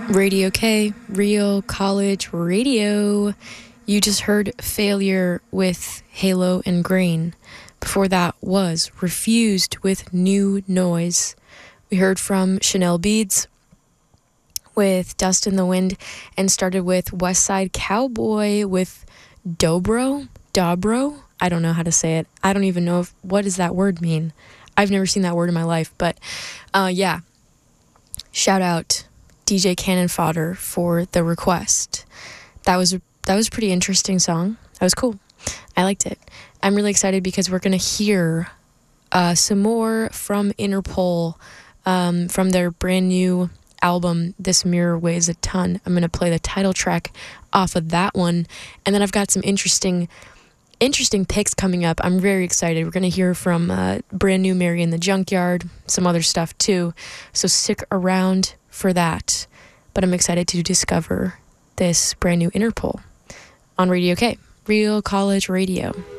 Radio K, Real College Radio. You just heard Failure with Halo and Green. Before that was Refused with New Noise. We heard from Chanel Beads with Dust in the Wind and started with West Side Cowboy with Dobro? I don't know how to say it. I don't even know what does that word mean. I've never seen that word in my life, but yeah. Shout out DJ Cannon Fodder for the request. That was a pretty interesting song. That was cool. I liked it. I'm really excited because we're going to hear some more from Interpol from their brand new album, This Mirror Weighs a Ton. I'm going to play the title track off of that one. And then I've got some interesting picks coming up. I'm very excited. We're going to hear from brand new Mary in the Junkyard, some other stuff too. So stick around for that. But I'm excited to discover this brand new Interpol on Radio K, Real College Radio.